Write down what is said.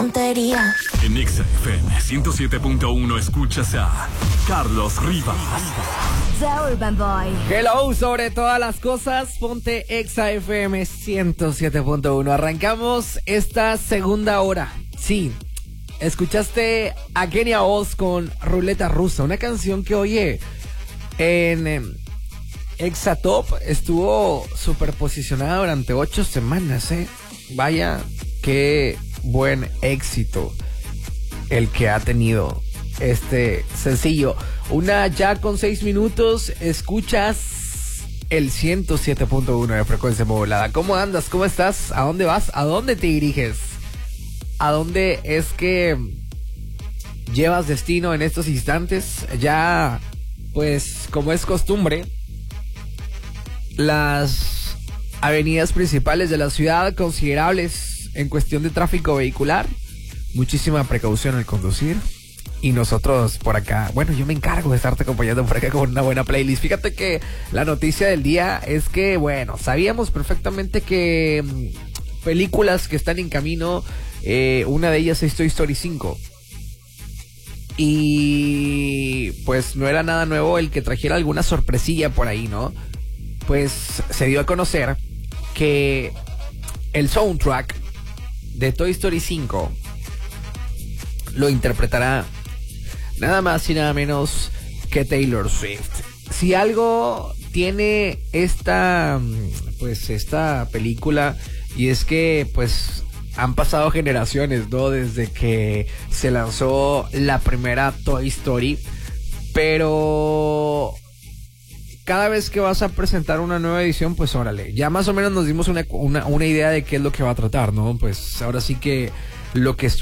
En Exa FM 107.1 escuchas a Carlos Rivas. The Urban Boy. Hello, sobre todas las cosas, ponte Exa FM 107.1. Arrancamos esta segunda hora. Sí, escuchaste a Kenia Oz con Ruleta Rusa, una canción que, oye, en Exa Top estuvo super posicionada durante 8 semanas, Vaya, qué buen éxito el que ha tenido este sencillo. Una ya con 6 minutos, escuchas el 107.1 de frecuencia modulada. ¿Cómo andas? ¿Cómo estás? ¿A dónde vas? ¿A dónde te diriges? ¿A dónde es que llevas destino en estos instantes? Ya, pues, como es costumbre, las avenidas principales de la ciudad considerables en cuestión de tráfico vehicular, muchísima precaución al conducir. Y nosotros por acá, bueno, yo me encargo de estarte acompañando por acá con una buena playlist. Fíjate que la noticia del día es que, bueno, sabíamos perfectamente que películas que están en camino, una de ellas es Toy Story 5. Y pues no era nada nuevo el que trajera alguna sorpresilla por ahí, ¿no? Pues se dio a conocer que el soundtrack de Toy Story 5 lo interpretará nada más y nada menos que Taylor Swift. Si algo tiene esta película, y es que pues han pasado generaciones, ¿no? Desde que se lanzó la primera Toy Story, pero cada vez que vas a presentar una nueva edición, pues órale, ya más o menos nos dimos una idea de qué es lo que va a tratar, ¿no? Pues ahora sí que lo que